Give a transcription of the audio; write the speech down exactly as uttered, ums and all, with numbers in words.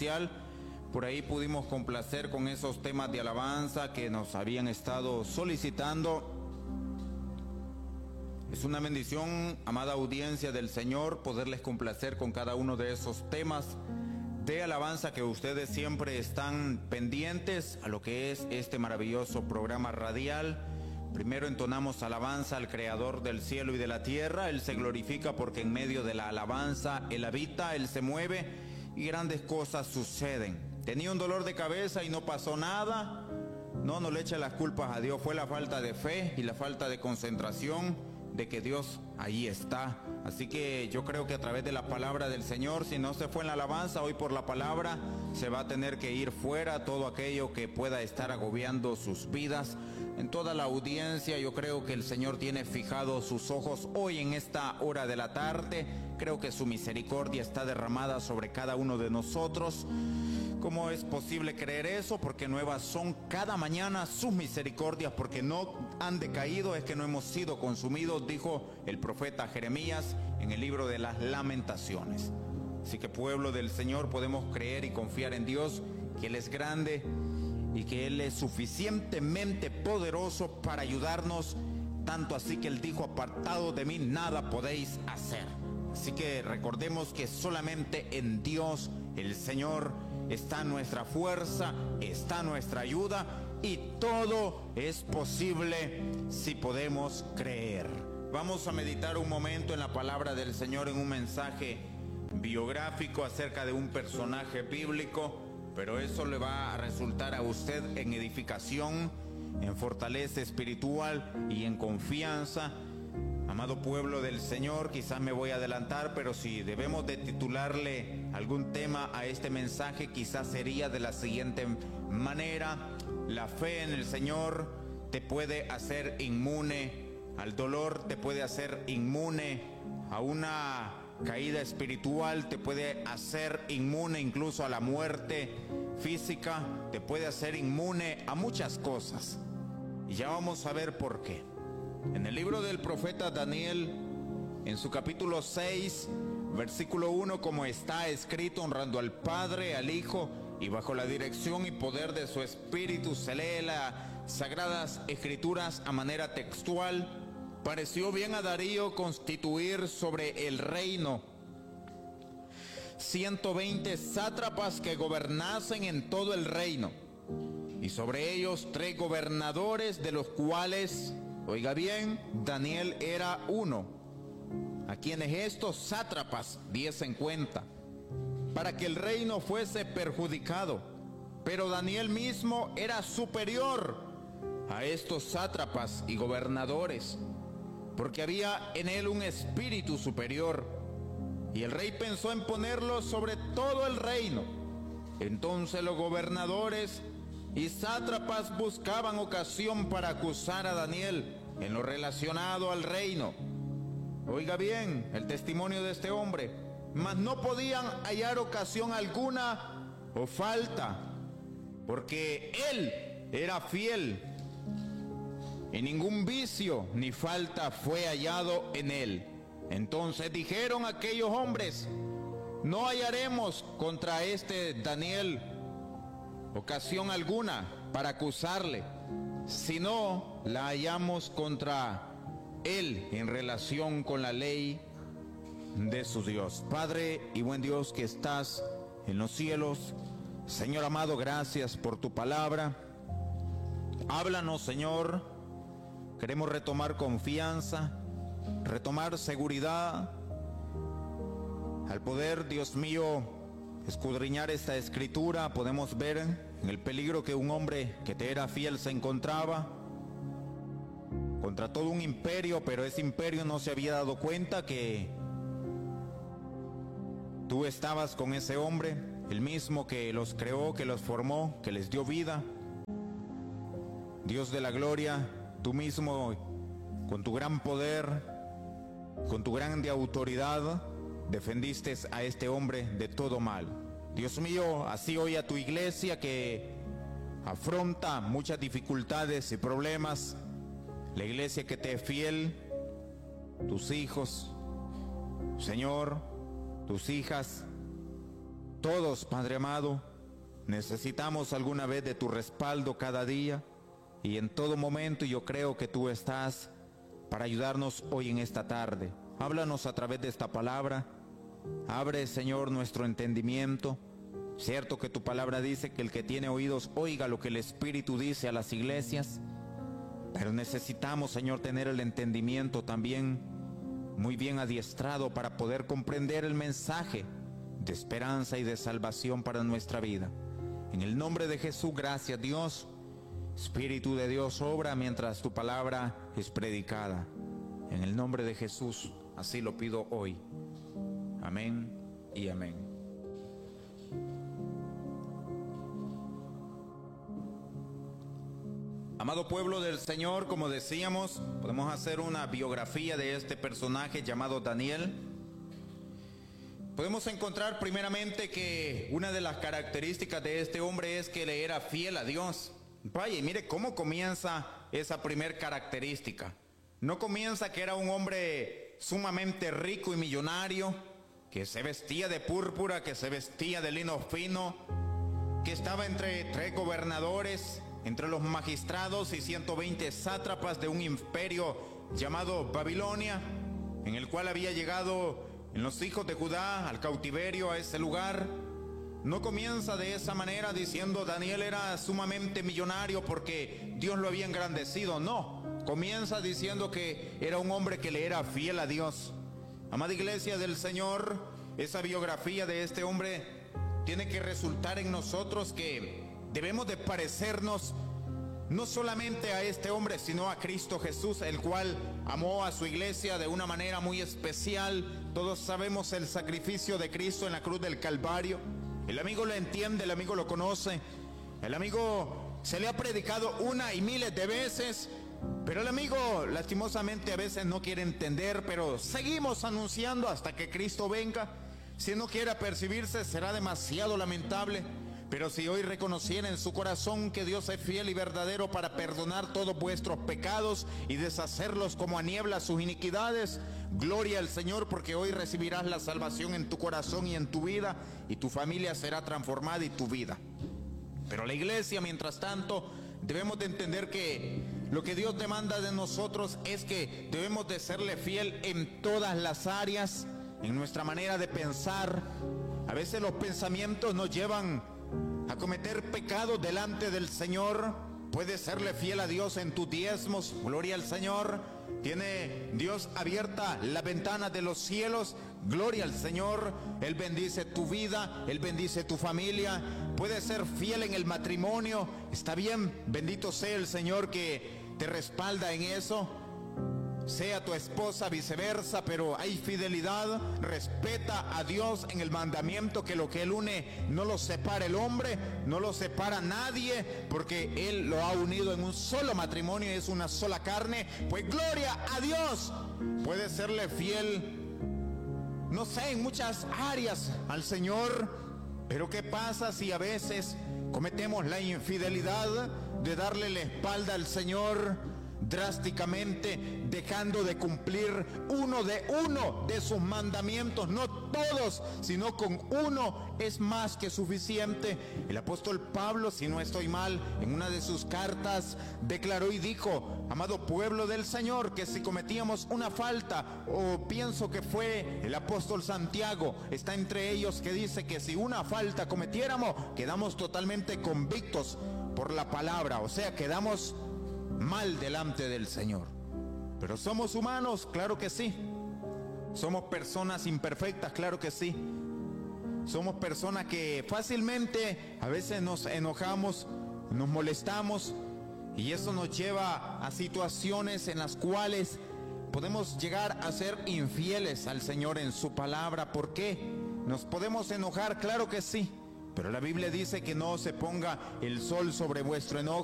radial. Por ahí pudimos complacer con esos temas de alabanza que nos habían estado solicitando. Es una bendición, amada audiencia del Señor, poderles complacer con cada uno de esos temas de alabanza que ustedes siempre están pendientes a lo que es este maravilloso programa radial. Primero entonamos alabanza al Creador del cielo y de la tierra. Él se glorifica porque en medio de la alabanza Él habita, Él se mueve y grandes cosas suceden. Tenía un dolor de cabeza y no pasó nada. No, no le eche las culpas a Dios. Fue la falta de fe y la falta de concentración de que Dios ahí está. Así que yo creo que a través de la palabra del Señor, si no se fue en la alabanza, hoy por la palabra se va a tener que ir fuera todo aquello que pueda estar agobiando sus vidas. En toda la audiencia yo creo que el Señor tiene fijados sus ojos hoy en esta hora de la tarde. Creo que su misericordia está derramada sobre cada uno de nosotros. ¿Cómo es posible creer eso? Porque nuevas son cada mañana sus misericordias, porque no han decaído, es que no hemos sido consumidos, dijo el profeta Jeremías en el libro de las Lamentaciones. Así que, pueblo del Señor, podemos creer y confiar en Dios, que Él es grande y que Él es suficientemente poderoso para ayudarnos, tanto así que Él dijo: apartado de mí nada podéis hacer. Así que recordemos que solamente en Dios, el Señor, está nuestra fuerza, está nuestra ayuda, y todo es posible si podemos creer. Vamos a meditar un momento en la palabra del Señor, en un mensaje biográfico acerca de un personaje bíblico, pero eso le va a resultar a usted en edificación, en fortaleza espiritual y en confianza. Amado pueblo del Señor, quizás me voy a adelantar, pero si debemos de titularle algún tema a este mensaje, quizás sería de la siguiente manera: la fe en el Señor te puede hacer inmune al dolor, te puede hacer inmune a una caída espiritual, te puede hacer inmune incluso a la muerte física, te puede hacer inmune a muchas cosas. Y ya vamos a ver por qué. En el libro del profeta Daniel, en su capítulo seis, versículo uno, como está escrito: honrando al Padre, al Hijo, y bajo la dirección y poder de su Espíritu, se lee las Sagradas Escrituras a manera textual. Pareció bien a Darío constituir sobre el reino ciento veinte sátrapas que gobernasen en todo el reino, y sobre ellos tres gobernadores, de los cuales, oiga bien, Daniel era uno, a quienes estos sátrapas diesen cuenta, para que el reino fuese perjudicado. Pero Daniel mismo era superior a estos sátrapas y gobernadores, porque había en él un espíritu superior, y el rey pensó en ponerlo sobre todo el reino. Entonces los gobernadores y sátrapas buscaban ocasión para acusar a Daniel en lo relacionado al reino. Oiga bien el testimonio de este hombre: mas no podían hallar ocasión alguna o falta, porque él era fiel, y ningún vicio ni falta fue hallado en él. Entonces dijeron aquellos hombres: no hallaremos contra este Daniel ocasión alguna para acusarle, sino la hallamos contra él en relación con la ley de su Dios. Padre y buen Dios que estás en los cielos, Señor amado, gracias por tu palabra. Háblanos, Señor. Queremos retomar confianza, retomar seguridad, al poder, Dios mío, escudriñar esta escritura. Podemos ver en el peligro que un hombre que te era fiel se encontraba contra todo un imperio, pero ese imperio no se había dado cuenta que tú estabas con ese hombre, el mismo que los creó, que los formó, que les dio vida. Dios de la gloria, tú mismo, con tu gran poder, con tu grande autoridad, defendiste a este hombre de todo mal. Dios mío, así hoy a tu iglesia que afronta muchas dificultades y problemas, la iglesia que te es fiel, tus hijos, Señor, tus hijas, Todos, Padre amado, necesitamos alguna vez de tu respaldo cada día y en todo momento. Yo creo que tú estás para ayudarnos hoy en esta tarde. Háblanos a través de esta palabra. Abre, Señor, nuestro entendimiento. Cierto que tu palabra dice que el que tiene oídos oiga lo que el Espíritu dice a las iglesias, pero necesitamos, Señor, tener el entendimiento también muy bien adiestrado para poder comprender el mensaje de esperanza y de salvación para nuestra vida. En el nombre de Jesús, gracias Dios. Espíritu de Dios, obra mientras tu palabra es predicada. En el nombre de Jesús, así lo pido hoy. Amén y amén. Amado pueblo del Señor, como decíamos, podemos hacer una biografía de este personaje llamado Daniel. Podemos encontrar primeramente que una de las características de este hombre es que le era fiel a Dios. Vaya, y mire cómo comienza esa primer característica. No comienza que era un hombre sumamente rico y millonario, que se vestía de púrpura, que se vestía de lino fino, que estaba entre tres gobernadores, entre los magistrados y ciento veinte sátrapas de un imperio llamado Babilonia, en el cual había llegado en los hijos de Judá al cautiverio a ese lugar. No comienza de esa manera diciendo Daniel era sumamente millonario porque Dios lo había engrandecido. No, comienza diciendo que era un hombre que le era fiel a Dios. Amada iglesia del Señor, esa biografía de este hombre tiene que resultar en nosotros que debemos de parecernos no solamente a este hombre, sino a Cristo Jesús, el cual amó a su iglesia de una manera muy especial. Todos sabemos el sacrificio de Cristo en la cruz del Calvario. El amigo lo entiende, el amigo lo conoce. El amigo se le ha predicado una y miles de veces, pero el amigo lastimosamente a veces no quiere entender, pero seguimos anunciando hasta que Cristo venga. Si no quiere apercibirse, será demasiado lamentable. Pero si hoy reconociera en su corazón que Dios es fiel y verdadero para perdonar todos vuestros pecados y deshacerlos como a niebla sus iniquidades, gloria al Señor, porque hoy recibirás la salvación en tu corazón y en tu vida, y tu familia será transformada y tu vida. Pero la iglesia, mientras tanto, debemos de entender que lo que Dios demanda de nosotros es que debemos de serle fiel en todas las áreas, en nuestra manera de pensar. A veces los pensamientos nos llevan a cometer pecados delante del Señor. Puedes serle fiel a Dios en tus diezmos, gloria al Señor. Tiene Dios abierta la ventana de los cielos, gloria al Señor. Él bendice tu vida, Él bendice tu familia. Puedes ser fiel en el matrimonio, está bien, bendito sea el Señor que te respalda en eso. Sea tu esposa, viceversa, pero hay fidelidad. Respeta a Dios en el mandamiento que lo que Él une no lo separa el hombre, no lo separa nadie, porque Él lo ha unido en un solo matrimonio y es una sola carne. Pues gloria a Dios. Puedes serle fiel, no sé, en muchas áreas al Señor, pero ¿qué pasa si a veces cometemos la infidelidad de darle la espalda al Señor drásticamente, dejando de cumplir uno de uno de sus mandamientos? No todos, sino con uno es más que suficiente. El apóstol Pablo, si no estoy mal, en una de sus cartas declaró y dijo: amado pueblo del Señor, que si cometíamos una falta, o pienso que fue el apóstol Santiago, está entre ellos, que dice que si una falta cometiéramos, quedamos totalmente convictos por la palabra, o sea, quedamos mal delante del Señor. Pero somos humanos, claro que sí. Somos personas imperfectas, claro que sí. Somos personas que fácilmente a veces nos enojamos, nos molestamos, y eso nos lleva a situaciones en las cuales podemos llegar a ser infieles al Señor en su palabra. ¿Por qué? ¿Nos podemos enojar? Claro que sí. Pero la Biblia dice que no se ponga el sol sobre vuestro enojo.